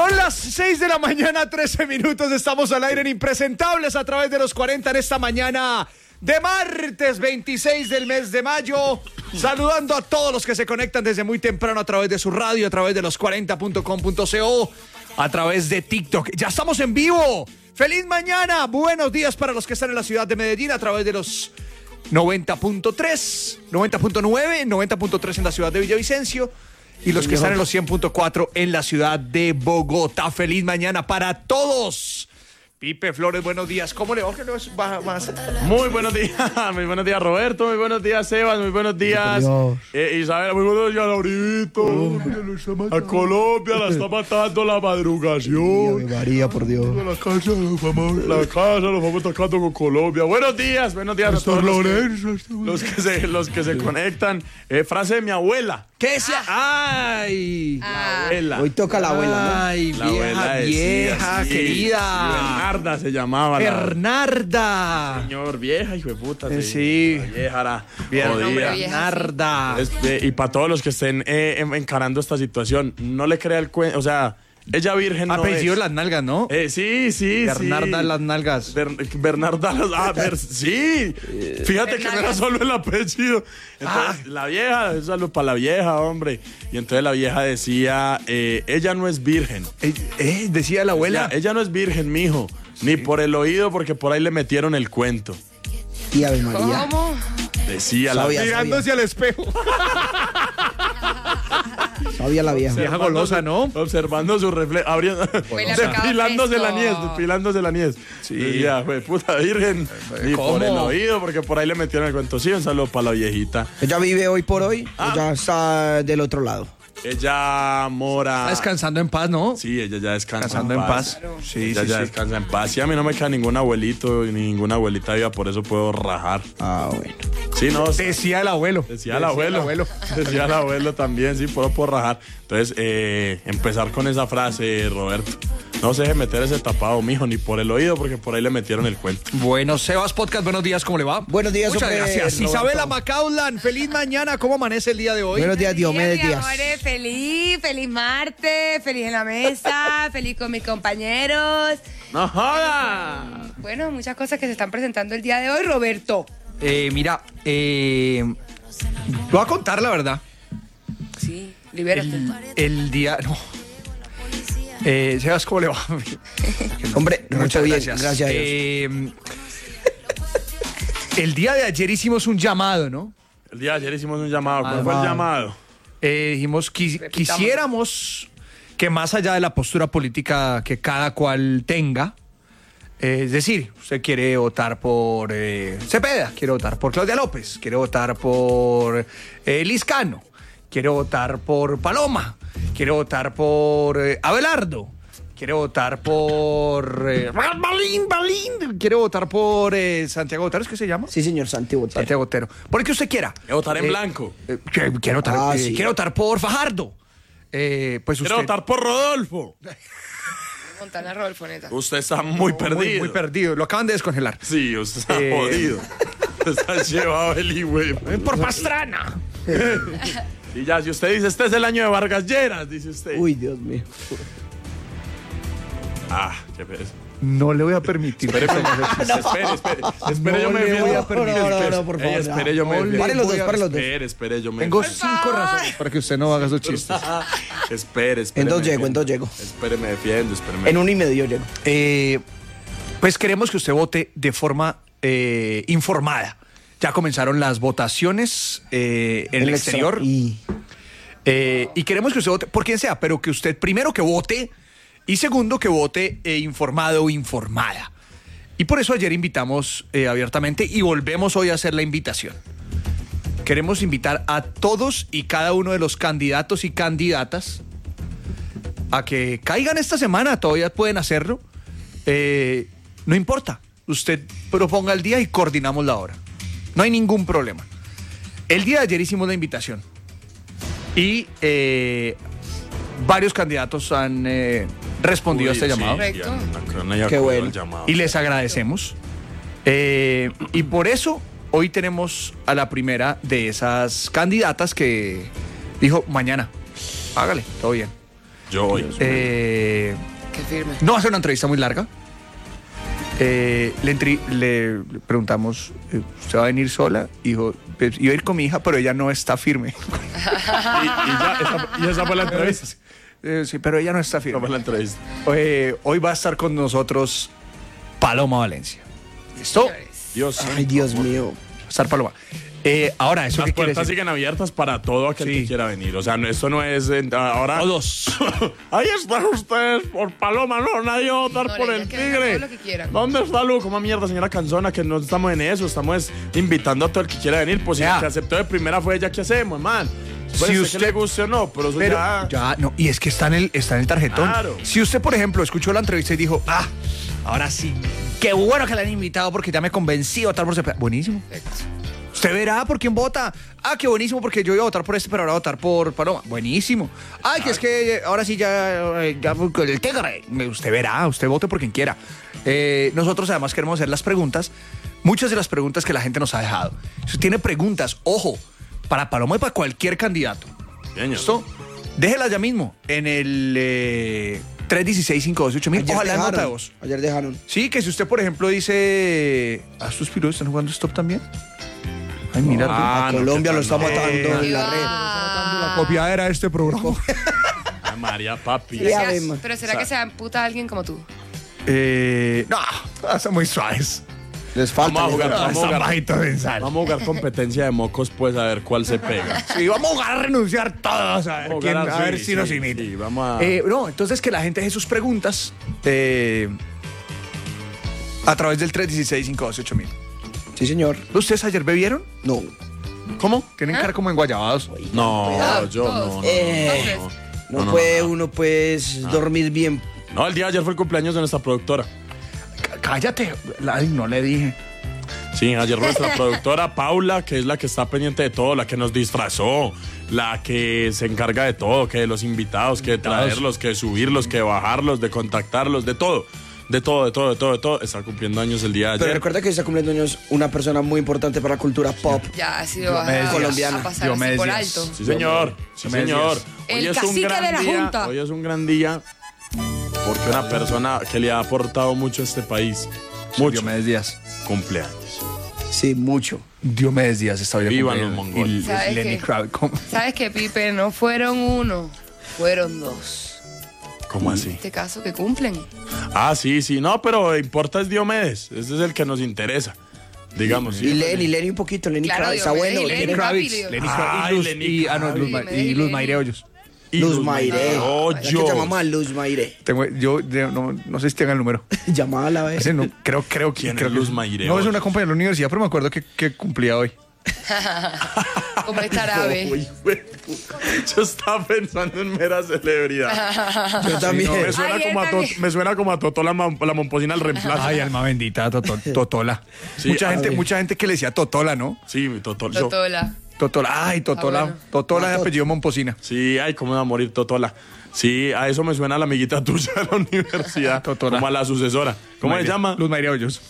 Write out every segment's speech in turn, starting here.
Son las 6 de la mañana, 13 minutos. Estamos al aire en Impresentables a través de los 40 en esta mañana de martes 26 del mes de mayo. Saludando a todos los que se conectan desde muy temprano a través de su radio, a través de los 40.com.co, a través de TikTok. Ya estamos en vivo. ¡Feliz mañana! Buenos días para los que están en la ciudad de Medellín a través de los 90.3, 90.9, 90.3 en la ciudad de Villavicencio. Y los que están en los 100.4 en la ciudad de Bogotá. ¡Feliz mañana para todos! Pipe Flores, buenos días. ¿Cómo le va? Muy buenos días Roberto, muy buenos días Sebas, muy buenos días Isabel, muy buenos días Laurito. A Colombia la está matando la madrugación. María, por Dios. La casa los vamos atacando con Colombia. Buenos días a todos los que se conectan. Frase de mi abuela. ¿Qué decía? ¡Ay! La abuela. Hoy toca la abuela, ¿no? ¡Ay, La abuela vieja, sí, querida! Bernarda se llamaba. Bernarda. Señor, vieja, hijo de puta. Sí. La vieja era jodida. Bernarda. Y para todos los que estén encarando esta situación, no le crea el cuento, o sea, ella virgen no Apellido es. Las Nalgas, ¿no? Sí. Bernarda Las Nalgas. Bernarda sí. Fíjate que no era solo el apellido. Entonces, la vieja, un saludo para la vieja, hombre. Y entonces la vieja decía, ella no es virgen. Decía la abuela. Ella no es virgen, mijo. Ni por el oído, porque por ahí le metieron el cuento. Y Ave María. ¿Cómo? Decía la Sabía. Mirándose al espejo. Sabía la vieja. Vieja golosa, ¿no? Observando su reflejo, depilándose la niez. Sí. Decía, puta virgen, ni ¿cómo? por el oído, porque por ahí le metieron el cuento. Sí, un saludo para la viejita. ¿Ella vive hoy por hoy o ya está del otro lado? Ella mora... Está descansando en paz, ¿no? Sí, ella ya descansa Descansando en paz. Sí, Ella ya descansa en paz. Sí, a mí no me queda ningún abuelito ni ninguna abuelita viva, por eso puedo rajar. Ah, bueno. Sí, no. Decía el abuelo. Decía el abuelo también, sí, puedo rajar. Entonces, empezar con esa frase, Roberto. No se deje meter ese tapado, mijo, ni por el oído, porque por ahí le metieron el cuento. Bueno, Sebas Podcast, buenos días, ¿cómo le va? Buenos días, Muchas hombre, gracias. Roberto. Isabela Macaulay, feliz mañana. ¿Cómo amanece el día de hoy? Buenos días, Diomedes mi Díaz. amores, feliz martes, feliz en la mesa, feliz con mis compañeros. ¡No joda! Bueno, muchas cosas que se están presentando el día de hoy, Roberto. Mira, voy a contar la verdad. Sí, libérate. El día... No. Sebas, ¿cómo le va? Hombre, Muchas bien, gracias. gracias a Dios. El día de ayer hicimos un llamado, ¿no? El día de ayer hicimos un llamado. ¿Cuál fue el llamado? Dijimos, quisiéramos que más allá de la postura política que cada cual tenga, es decir, usted quiere votar por Cepeda, quiere votar por Claudia López, quiere votar por Liscano, quiere votar por Paloma, quiere votar por Abelardo, quiere votar por Balín, quiere votar por Santiago Botero, ¿es que se llama? Sí, señor Santiago Botero. Santiago Botero. Por el que usted quiera. Quiero votar en blanco. Quiero votar por Fajardo. Pues usted... Quiero votar por Rodolfo. Montana Rodolfo, neta. Usted está muy perdido. Muy perdido. Lo acaban de descongelar. Sí, usted está jodido. Usted está llevado el güey. Por Pastrana. Y ya, si usted dice, este es el año de Vargas Lleras, dice usted. Uy, Dios mío. Qué pereza. No le voy a permitir. Espere, yo me le voy a defiendo. permitir. No, por favor. Espere, yo me No le defiendo. Pare los dos. Espere, yo me Tengo defiendo. 5 razones para que usted no haga esos chistes. Espere. En dos me llego. Espere, me defiendo, En 1.5 llego. Pues queremos que usted vote de forma informada. Ya comenzaron las votaciones en el exterior. Y queremos que usted vote por quien sea, pero que usted primero que vote y segundo que vote informado o informada. Y por eso ayer invitamos abiertamente y volvemos hoy a hacer la invitación. Queremos invitar a todos y cada uno de los candidatos y candidatas a que caigan esta semana, todavía pueden hacerlo. No importa, usted proponga el día y coordinamos la hora. No hay ningún problema. El día de ayer hicimos la invitación y varios candidatos han respondido a este llamado. Correcto. Qué bueno. Y les agradecemos. Y por eso hoy tenemos a la primera de esas candidatas que dijo, mañana, hágale, todo bien. Yo hoy. Qué firme. No va a ser una entrevista muy larga. Le preguntamos, ¿usted va a venir sola? Dijo, pues, iba a ir con mi hija, pero ella no está firme. y esa fue la entrevista. Sí, pero ella no está firme. Esa fue la entrevista. Hoy va a estar con nosotros Paloma Valencia. ¿Listo? Dios. Ay, Dios mío. Va a estar Paloma. Ahora, ¿eso Las qué quiere puertas decir? siguen abiertas para todo aquel que quiera venir. O sea, esto no es ahora. Todos. Ahí están ustedes por Paloma, no, nadie va a votar No, por la el idea es que venga tigre. todo lo que quieran. ¿Dónde está Lu? ¿Cómo mierda, señora Canzona? Que no estamos en eso, estamos invitando a todo el que quiera venir. Pues si Ya. el que aceptó de primera fue ella, ¿qué hacemos, man? Pues Si si usted- que le guste o no, pero eso Pero ya. no, y es que está en el tarjetón. Claro. Si usted, por ejemplo, escuchó la entrevista y dijo, ahora sí, qué bueno que la han invitado porque ya me convencí a votar por ese. Buenísimo. Usted verá por quién vota. Qué buenísimo, porque yo iba a votar por este, pero ahora voy a votar por Paloma. Buenísimo. Que es que ahora sí ya el tigre. Usted verá, usted vote por quien quiera. Nosotros además queremos hacer las preguntas, muchas de las preguntas que la gente nos ha dejado. Si usted tiene preguntas, ojo, para Paloma y para cualquier candidato. Bien, ¿Listo? Déjela ya mismo en el 316-528-8000. Ojalá nota de voz. Ayer dejaron. Sí, que si usted, por ejemplo, dice... ¿Estos piros están jugando stop también? Ay, mira. A Colombia lo está matando en la red. La copiadera de este programa. Ay, María, papi. Sí. Ya, Pero ¿será que se amputa alguien como tú? No, son muy suaves. Les falta. Vamos a jugar, Están bajitos en sal. Vamos a jugar competencia de mocos, pues a ver cuál se pega. Sí, vamos a jugar a renunciar todos. A ver, Vamos a quién, jugar, a ver sí, si nos sí, imita. sí, vamos a- No, entonces que la gente deje sus preguntas a través del 316-528-8000. Sí, señor. ¿Ustedes ayer bebieron? No. ¿Cómo? Tienen cara como enguayabados. No, Cuidado, yo todos. No no, puede no. uno, pues, dormir bien. No, el día de ayer fue el cumpleaños de nuestra productora. Cállate. Ay, no le dije. Sí, ayer nuestra productora Paula, que es la que está pendiente de todo, la que nos disfrazó, la que se encarga de todo, que de los invitados, que de traerlos, que de subirlos, que de bajarlos, de contactarlos, de todo. De todo. Está cumpliendo años el día de Pero ayer. recuerda que está cumpliendo años una persona muy importante para la cultura pop. Ya ha sido colombiana. a pasar así por alto. Sí, señor. Sí, señor. El cacique de la Junta. Hoy es un gran día porque una persona que le ha aportado mucho a este país, mucho, Diomedes Díaz. cumpleaños. Sí, mucho. Diomedes Díaz está hoy de Vivan cumpleaños. los mongoles. Y ¿Sabes Lenny qué? Kravitz. ¿Sabes qué, Pipe? No fueron uno, fueron dos. ¿Cómo En así? este caso que cumplen. Sí. No, pero importa es Diomedes. Ese es el que nos interesa. Digamos, sí. Y Lenny un poquito. Lenny Claro, Kravitz está Diomedes bueno. y Lenny Tiene- Kravitz. Lenny Ay, Kravitz. Lenny Y Kravitz. y Luz Mayre Hoyos. Y Luz Mayre. Oh, La que yo. llamamos a Luz Mayre. No sé si tenga el número. Llamada a la vez. Ese no, creo ¿Quién creo es que- Luz Mayre No, es Hoyos? una compañera de la universidad, pero me acuerdo que cumplía hoy. Como este árabe. Uy, güey. Yo estaba pensando en mera celebridad. Yo también. Me suena, Ay, como, él también. me suena como a Totó la momposina al reemplazo. Ay, alma bendita, Totola. Sí, mucha gente que le decía Totola, ¿no? Sí, Totó. Totola. Totola. Ay, Totola. bueno. Totola de apellido Momposina. Sí, ay, cómo va a morir Totola. Sí, a eso me suena la amiguita tuya de la universidad. Totola. Como a la sucesora. ¿Cómo se Mayre- llama? Luz Mayre Hoyos.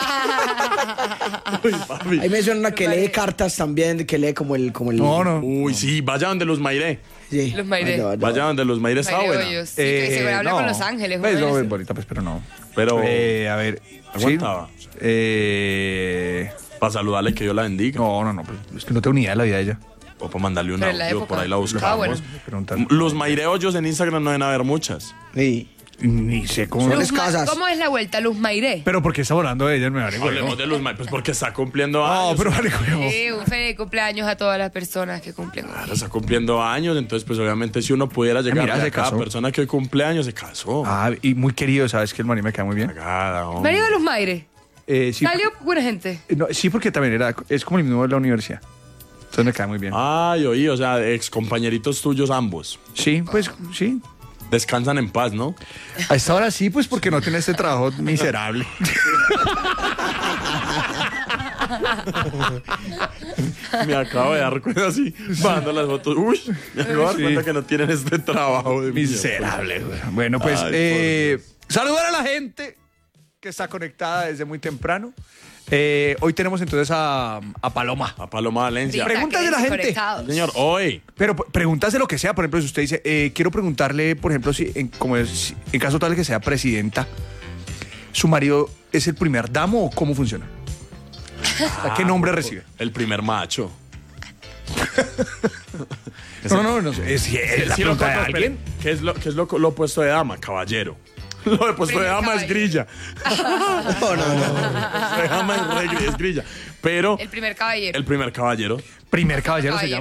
Uy, papi. Ahí me suena una que lee cartas también, que lee como el... No. Uy, sí, vaya donde los Mairé. Sí. Luz Mayre. Vaya donde los Mairé está Mayre buena. Hoyos. Sí, que se habla con Los Ángeles. Pues, uno no, de es esos. bonita, pues, pero no. Pero A ver. aguantaba. Sí, Para saludarle que Dios la bendiga. no, pues, es que no tengo ni idea de la vida de ella. O para mandarle un Pero en la audio, época. por ahí la buscamos. Ah, bueno. Preguntar. Los Mairé Hoyos en Instagram no deben haber muchas. Sí. Ni sé cómo. Son Luz Ma- escasas. ¿Cómo es la vuelta? Luz Mayre. Pero porque está hablando de ella, me vale Hablemos huevo. de los Mairé, pues porque está cumpliendo No, años. pero vale huevo. Sí, un feliz cumpleaños a todas las personas que cumplen hoy. Claro, está cumpliendo años, entonces pues obviamente si uno pudiera llegar mira, a se cada casó. persona que hoy cumpleaños se casó. Y muy querido, ¿sabes? Que el marido me cae muy bien. Cagada, hombre. Marido de Luz Mayre. Sí, Salió buena gente. no, sí, porque también es como el mismo de la universidad. Entonces me cae muy bien. Ay, oí, o sea, ex compañeritos tuyos ambos. Sí, pues sí. Descansan en paz, ¿no? A esta hora sí, pues porque no tiene este trabajo miserable. Me acabo de dar cuenta así, bajando las fotos. Uy, me acabo de dar Sí. cuenta que no tienen este trabajo de mierda. Miserable, güey. Bueno, pues Ay, saludar a la gente que está conectada desde muy temprano. Hoy tenemos entonces a Paloma. A Paloma Valencia. Preguntas de la gente. Señor, hoy. Pero preguntas de lo que sea. Por ejemplo, si usted dice, quiero preguntarle, por ejemplo, si en caso tal de que sea presidenta, ¿su marido es el primer damo o cómo funciona? ¿Qué nombre recibe? El primer macho. No, es la pregunta de alguien. ¿Qué es lo opuesto de dama? Caballero. Lo opuesto de dama es grilla. No. Lo opuesto de dama es grilla. Pero El primer caballero. el primer caballero. Primer caballero se llama.